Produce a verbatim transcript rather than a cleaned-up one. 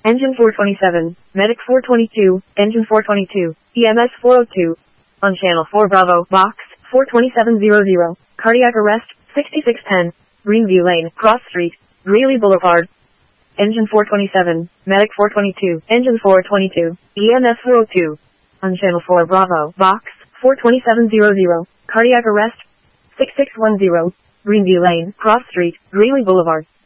Engine four twenty-seven, Medic four twenty-two, Engine four twenty-two, E M S four oh two. On Channel four Bravo, Box four twenty-seven hundred, cardiac arrest, sixty-six ten, Greenview Lane, Cross Street, Greeley Boulevard. Engine four twenty-seven, Medic four twenty-two, Engine four twenty-two, E M S four oh two. On Channel four Bravo, Box four twenty-seven hundred, cardiac arrest, six six one zero, Greenview Lane, Cross Street, Greeley Boulevard.